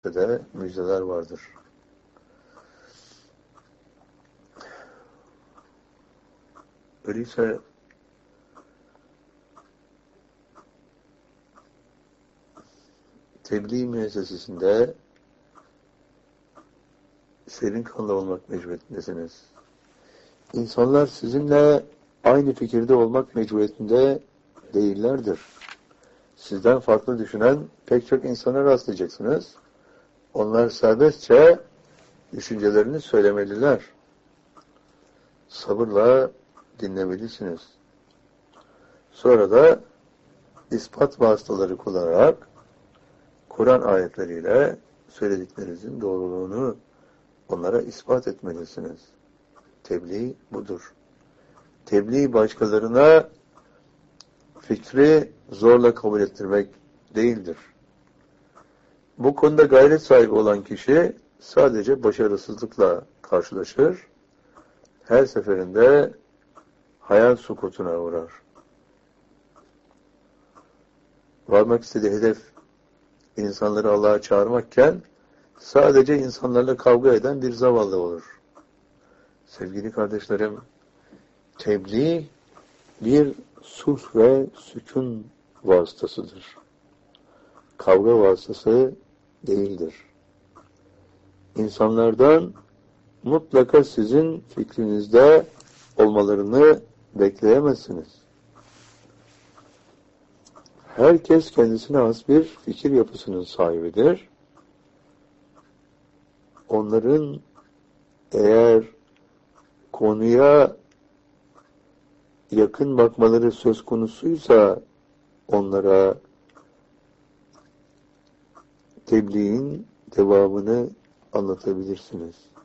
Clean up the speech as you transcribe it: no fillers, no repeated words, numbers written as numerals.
de müjdeler vardır. Öyleyse tebliğ müessesesinde serin kanlı olmak mecburiyetindesiniz. İnsanlar sizinle aynı fikirde olmak mecburiyetinde değillerdir. Sizden farklı düşünen pek çok insana rastlayacaksınız. Onlar serbestçe düşüncelerini söylemeliler. Sabırla dinlemelisiniz. Sonra da ispat vasıtaları kullanarak Kur'an ayetleriyle söylediklerinizin doğruluğunu onlara ispat etmelisiniz. Tebliğ budur. Tebliğ başkalarına fikri zorla kabul ettirmek değildir. Bu konuda gayret sahibi olan kişi sadece başarısızlıkla karşılaşır, her seferinde hayal sukutuna uğrar. Varmak istediği hedef insanları Allah'a çağırmakken sadece insanlarla kavga eden bir zavallı olur. Sevgili kardeşlerim, tebliğ bir sulh ve sükun vasıtasıdır. Kavga vasıtası değildir. İnsanlardan mutlaka sizin fikrinizde olmalarını bekleyemezsiniz. Herkes kendisine has bir fikir yapısının sahibidir. Onların eğer konuya yakın bakmaları söz konusuysa onlara tebliğin devamını anlatabilirsiniz.